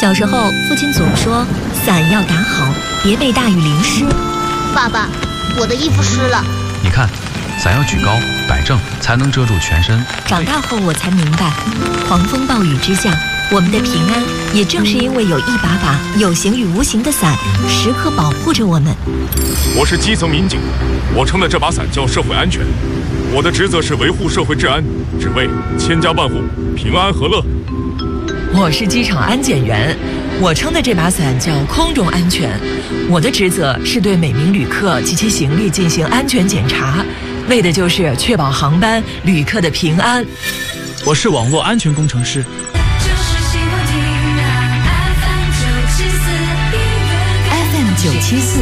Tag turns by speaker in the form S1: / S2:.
S1: 小时候，父亲总说伞要打好，别被大雨淋湿。
S2: 爸爸，我的衣服湿了。
S3: 你看，伞要举高摆正，才能遮住全身。
S1: 长大后我才明白，狂风暴雨之下，我们的平安也正是因为有一把把有形与无形的伞，时刻保护着我们。
S4: 我是基层民警，我撑的这把伞叫社会安全，我的职责是维护社会治安，只为千家万户平安和乐。
S5: 我是机场安检员，我撑的这把伞叫空中安全，我的职责是对每名旅客及其行李进行安全检查，为的就是确保航班旅客的平安。
S6: 我是网络安全工程师。
S7: FM 974